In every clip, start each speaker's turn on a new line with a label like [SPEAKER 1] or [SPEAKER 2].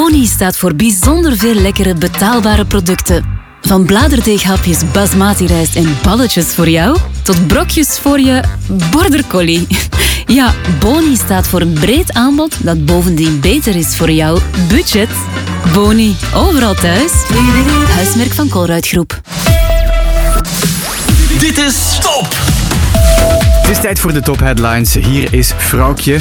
[SPEAKER 1] Boni staat voor bijzonder veel lekkere betaalbare producten. Van bladerdeeghapjes basmati rijst en balletjes voor jou, tot brokjes voor je border collie. Ja, Boni staat voor een breed aanbod dat bovendien beter is voor jouw budget. Boni, overal thuis. Huismerk van Colruyt-groep.
[SPEAKER 2] Dit is Top!
[SPEAKER 3] Het is tijd voor de top headlines. Hier is Vrouwtje.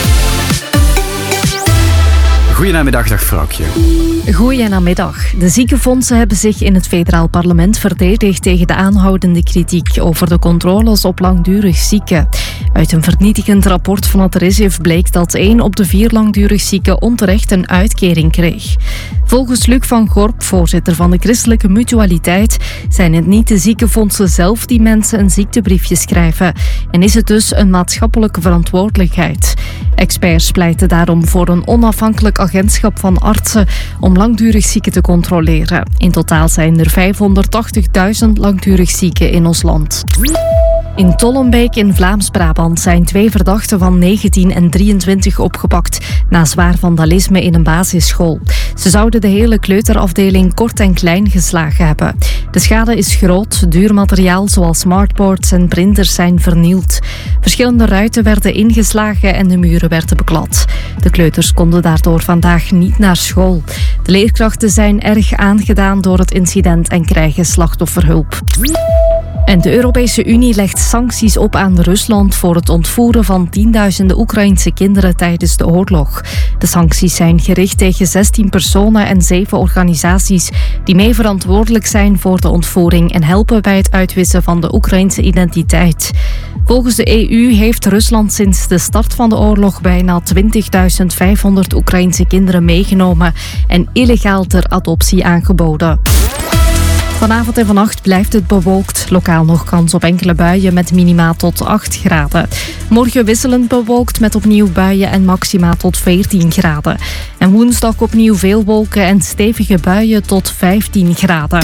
[SPEAKER 3] Goedenamiddag, dag Vrouwtje.
[SPEAKER 4] Goedenamiddag. De ziekenfondsen hebben zich in het federaal parlement verdedigd tegen de aanhoudende kritiek over de controles op langdurig zieken. Uit een vernietigend rapport van het RISIF bleek dat 1 op de 4 langdurig zieken onterecht een uitkering kreeg. Volgens Luc van Gorp, voorzitter van de Christelijke Mutualiteit, zijn het niet de ziekenfondsen zelf die mensen een ziektebriefje schrijven en is het dus een maatschappelijke verantwoordelijkheid. Experts pleiten daarom voor een onafhankelijk agentschap van artsen om langdurig zieken te controleren. In totaal zijn er 580.000 langdurig zieken in ons land. In Tollenbeek in Vlaams-Brabant zijn 2 verdachten van 19 en 23 opgepakt na zwaar vandalisme in een basisschool. Ze zouden de hele kleuterafdeling kort en klein geslagen hebben. De schade is groot, duur materiaal zoals smartboards en printers zijn vernield. Verschillende ruiten werden ingeslagen en de muren werden beklad. De kleuters konden daardoor vandaag niet naar school. De leerkrachten zijn erg aangedaan door het incident en krijgen slachtofferhulp. En de Europese Unie legt sancties op aan Rusland voor het ontvoeren van tienduizenden Oekraïnse kinderen tijdens de oorlog. De sancties zijn gericht tegen 16 personen en 7 organisaties die mee verantwoordelijk zijn voor de ontvoering en helpen bij het uitwissen van de Oekraïnse identiteit. Volgens de EU heeft Rusland sinds de start van de oorlog bijna 20.500 Oekraïnse kinderen meegenomen en illegaal ter adoptie aangeboden. Vanavond en vannacht blijft het bewolkt. Lokaal nog kans op enkele buien met minima tot 8 graden. Morgen wisselend bewolkt met opnieuw buien en maxima tot 14 graden. En woensdag opnieuw veel wolken en stevige buien tot 15 graden.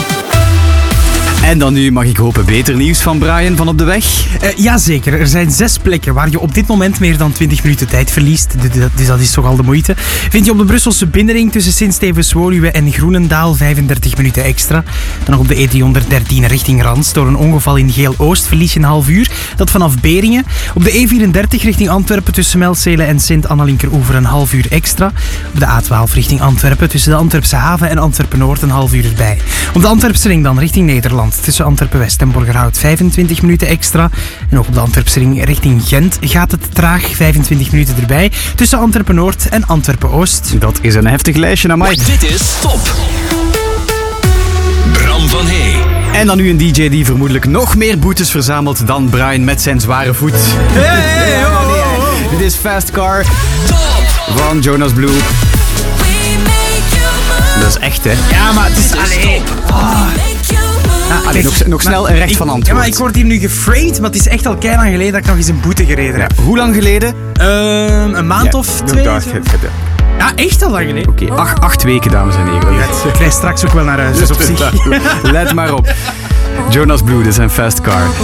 [SPEAKER 3] En dan nu mag ik hopen beter nieuws van Brian van op de weg.
[SPEAKER 5] Jazeker, er zijn 6 plekken waar je op dit moment meer dan 20 minuten tijd verliest. Dus dat is toch al de moeite. Vind je op de Brusselse binnenring tussen Sint-Stevens-Woluwe en Groenendaal 35 minuten extra. Dan nog op de E313 richting Rans. Door een ongeval in Geel-Oost verlies je een half uur. Dat vanaf Beringen. Op de E34 richting Antwerpen tussen Melzele en Sint-Anna-Linkeroever een half uur extra. Op de A12 richting Antwerpen tussen de Antwerpse haven en Antwerpen-Noord een half uur erbij. Op de Antwerpse ring dan richting Nederland. Tussen Antwerpen-West en Borgerhout 25 minuten extra. En ook op de Antwerpse ring richting Gent gaat het traag, 25 minuten erbij. Tussen Antwerpen-Noord en Antwerpen-Oost.
[SPEAKER 3] Dat is een heftig lijstje, amai.
[SPEAKER 2] Dit is Top! Bram van Hey.
[SPEAKER 3] En dan nu een DJ die vermoedelijk nog meer boetes verzamelt dan Brian met zijn zware voet.
[SPEAKER 5] Hey, oh, oh, oh.
[SPEAKER 3] Dit is Fast Car
[SPEAKER 2] Top!
[SPEAKER 3] van Jonas Blue. Dat is echt, hè?
[SPEAKER 5] Ja, maar het is alleen.
[SPEAKER 3] Allee, nog snel en recht van antwoord.
[SPEAKER 5] Ja, maar ik word hier nu geframed, maar het is echt al keilang geleden dat ik nog eens een boete gereden heb.
[SPEAKER 3] Hoe lang geleden?
[SPEAKER 5] Een maand of 2. Ja, echt al lang geleden.
[SPEAKER 3] Oké, 8 weken, dames en heren.
[SPEAKER 5] Ik krijg straks ook wel naar huis, dus op zich.
[SPEAKER 3] Let maar op. Jonas Blue, dit is een Fast Car.